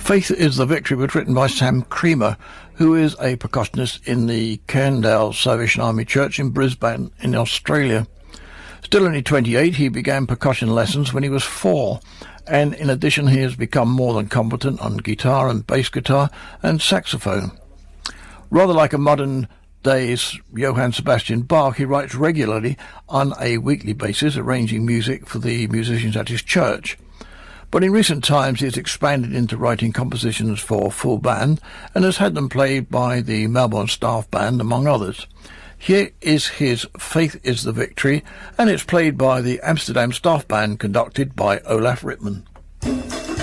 Faith is the Victory was written by Sam Creamer, who is a percussionist in the Cairndale Salvation Army Church in Brisbane in Australia. Still only 28, he began percussion lessons when he was 4, and in addition he has become more than competent on guitar and bass guitar and saxophone. Rather like a modern day's Johann Sebastian Bach, he writes regularly on a weekly basis, arranging music for the musicians at his church. But in recent times he has expanded into writing compositions for full band and has had them played by the Melbourne Staff Band, among others. Here is his Faith is the Victory, and it's played by the Amsterdam Staff Band, conducted by Olaf Rittmann.